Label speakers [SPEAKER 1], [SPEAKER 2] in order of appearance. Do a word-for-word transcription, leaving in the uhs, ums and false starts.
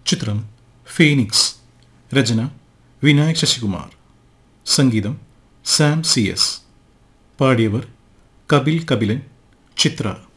[SPEAKER 1] ചിത്രം ഫീനിക്സ്. രചന വിനായക് ശശികുമാർ. സംഗീതം Sam C S. പാടിയവർ Kapil Kapilan, ചിത്ര.